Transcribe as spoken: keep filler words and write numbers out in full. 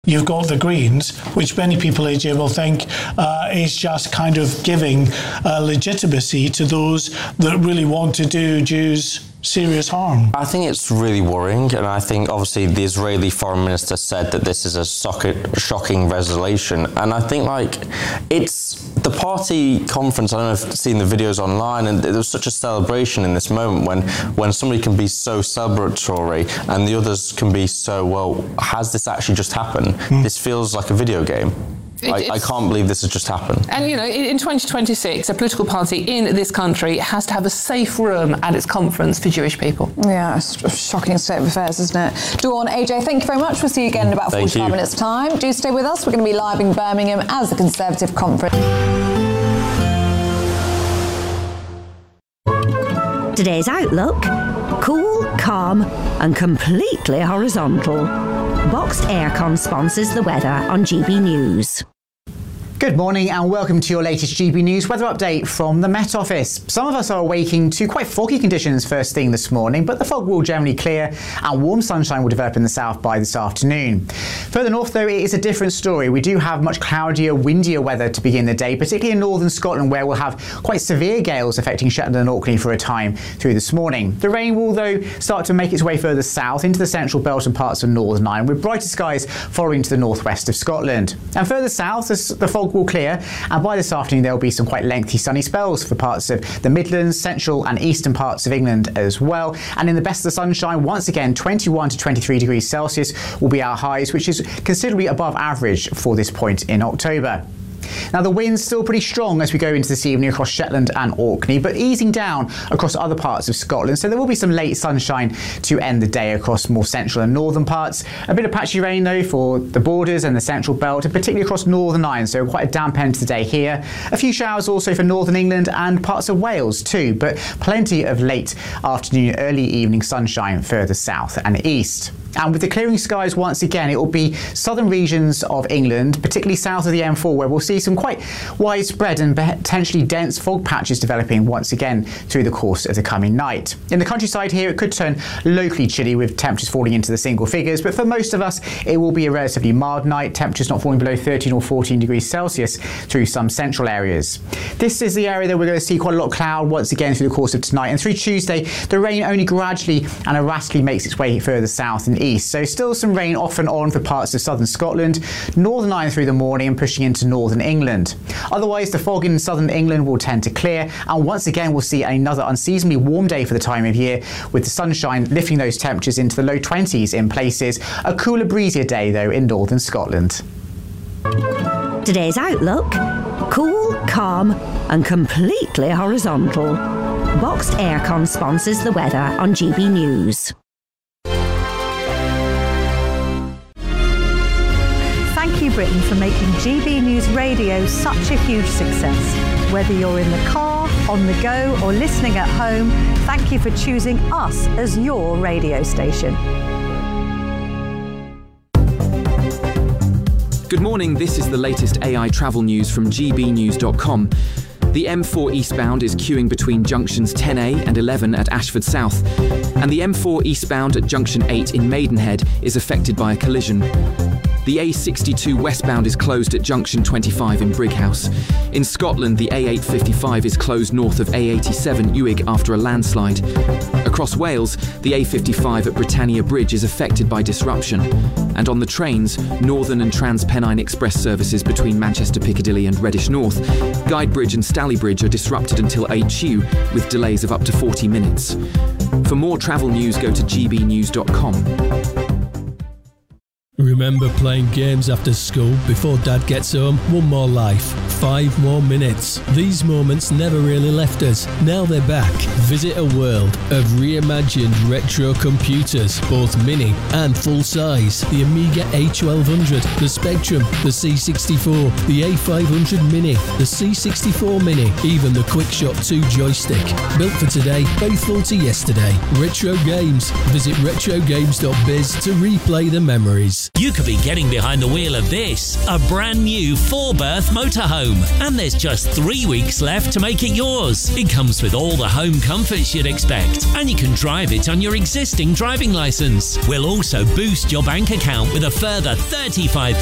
You've got the Greens, which many people, A J, will think uh, is just kind of giving uh, legitimacy to those that really want to do Jews serious harm. I think it's really worrying, and I think obviously the Israeli foreign minister said that this is a socket, shocking resolution, and I think like it's the party conference. I don't know if you've seen the videos online, and there was such a celebration in this moment when when somebody can be so celebratory and the others can be so, well, has this actually just happened? Mm. This feels like a video game. I, I can't believe this has just happened. And, you know, in twenty twenty-six, a political party in this country has to have a safe room at its conference for Jewish people. Yeah, it's a shocking state of affairs, isn't it? Dawn, A J, thank you very much. We'll see you again in about forty-five minutes' time. Do stay with us. We're going to be live in Birmingham as the Conservative conference. Today's outlook: cool, calm and completely horizontal. Boxed Aircon sponsors the weather on G B News. Good morning and welcome to your latest G B News weather update from the Met Office. Some of us are awaking to quite foggy conditions first thing this morning, but the fog will generally clear and warm sunshine will develop in the south by this afternoon. Further north though, it is a different story. We do have much cloudier, windier weather to begin the day, particularly in northern Scotland where we'll have quite severe gales affecting Shetland and Orkney for a time through this morning. The rain will though start to make its way further south into the central belt and parts of Northern Ireland, with brighter skies following to the northwest of Scotland. And further south, the fog will clear, and by this afternoon there will be some quite lengthy sunny spells for parts of the Midlands, central and eastern parts of England as well. And in the best of the sunshine, once again twenty-one to twenty-three degrees Celsius will be our highs, which is considerably above average for this point in October. Now the wind's still pretty strong as we go into this evening across Shetland and Orkney, but easing down across other parts of Scotland, so there will be some late sunshine to end the day across more central and northern parts. A bit of patchy rain though for the borders and the central belt, and particularly across Northern Ireland, so quite a damp end to the day here. A few showers also for northern England and parts of Wales too, but plenty of late afternoon, early evening sunshine further south and east. And with the clearing skies once again, it will be southern regions of England, particularly south of the M four, where we'll see some quite widespread and potentially dense fog patches developing once again through the course of the coming night. In the countryside here, it could turn locally chilly with temperatures falling into the single figures, but for most of us, it will be a relatively mild night, temperatures not falling below thirteen or fourteen degrees Celsius through some central areas. This is the area that we're going to see quite a lot of cloud once again through the course of tonight, and through Tuesday, the rain only gradually and erratically makes its way further south and east. So still some rain off and on for parts of southern Scotland, Northern Ireland through the morning and pushing into northern England. Otherwise, the fog in southern England will tend to clear, and once again we'll see another unseasonably warm day for the time of year, with the sunshine lifting those temperatures into the low twenties in places. A cooler, breezier day though in northern Scotland. Today's outlook: cool, calm and completely horizontal. Boxed Aircon sponsors the weather on G B News. Thank you, Britain, for making G B News Radio such a huge success. Whether you're in the car, on the go or listening at home, thank you for choosing us as your radio station. Good morning, this is the latest A I travel news from G B news dot com. The M four eastbound is queuing between junctions ten A and eleven at Ashford South, and the M four eastbound at junction eight in Maidenhead is affected by a collision. The A sixty-two westbound is closed at junction twenty-five in Brighouse. In Scotland, the A eight fifty-five is closed north of A eighty-seven Uig after a landslide. Across Wales, the A fifty-five at Britannia Bridge is affected by disruption. And on the trains, Northern and Trans-Pennine Express services between Manchester Piccadilly and Reddish North, Guidebridge and Stalybridge are disrupted until H U with delays of up to forty minutes. For more travel news, go to G B news dot com. Remember playing games after school before Dad gets home? One more life, five more minutes. These moments never really left us. Now they're back. Visit a world of reimagined retro computers, both mini and full size. The Amiga A twelve hundred, the Spectrum, the C sixty-four, the A five hundred Mini, the C sixty-four Mini, even the QuickShot two joystick. Built for today, faithful to yesterday. Retro games. Visit retro games dot biz to replay the memories. You could be getting behind the wheel of this, a brand new four-berth motorhome. And there's just three weeks left to make it yours. It comes with all the home comforts you'd expect, and you can drive it on your existing driving licence. We'll also boost your bank account with a further thirty-five